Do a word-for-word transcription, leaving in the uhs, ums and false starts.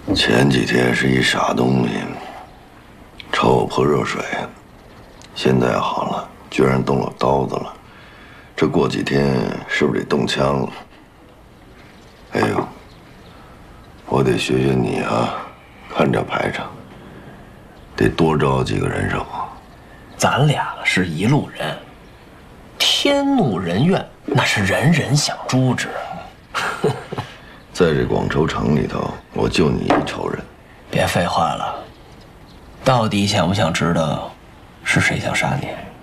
前几天是一傻东西，炒我泼热水，现在好了，居然动了刀子了。这过几天是不是得动枪了？哎呦，我得学学你啊，看这排场，得多招几个人手。 咱俩是一路人，天怒人怨，那是人人想诛之。 在这广州城里头，我就你一仇人。 别废话了，到底想不想知道是谁想杀你？